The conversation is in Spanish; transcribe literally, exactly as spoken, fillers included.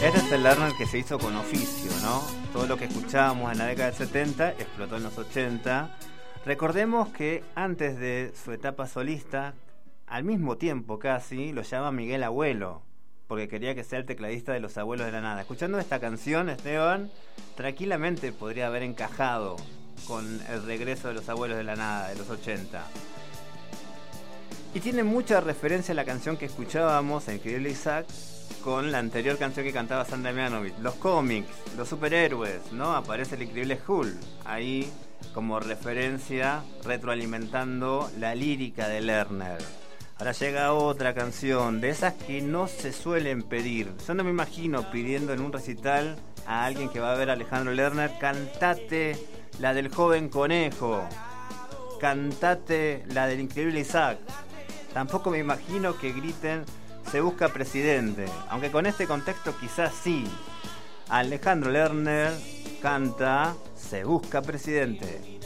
Este es el Lerner que se hizo con oficio, ¿no? Todo lo que escuchábamos en la década del setenta explotó en los ochenta. Recordemos que antes de su etapa solista, al mismo tiempo casi, lo llama Miguel Abuelo, porque quería que sea el tecladista de Los Abuelos de la Nada. Escuchando esta canción, Esteban, tranquilamente podría haber encajado con el regreso de Los Abuelos de la Nada de los ochenta. Y tiene mucha referencia a la canción que escuchábamos, El Increíble Isaac, con la anterior canción que cantaba Sandra Mianovich. Los cómics, los superhéroes, ¿no? Aparece el Increíble Hulk ahí como referencia, retroalimentando la lírica de Lerner. Ahora llega otra canción, de esas que no se suelen pedir. Yo no me imagino pidiendo en un recital a alguien que va a ver a Alejandro Lerner: cantate la del Joven Conejo, cantate la del Increíble Isaac. Tampoco me imagino que griten Se busca presidente, aunque con este contexto quizás sí. Alejandro Lerner canta Se busca presidente.